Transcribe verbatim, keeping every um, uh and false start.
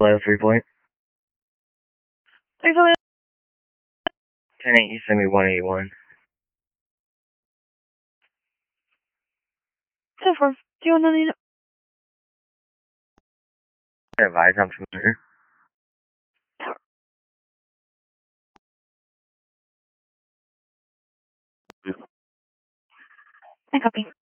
Hello, three point. Three point. ten eight, you send me one eighty-one. Ten four. Do you want to need it? Advise, I'm familiar. I copy.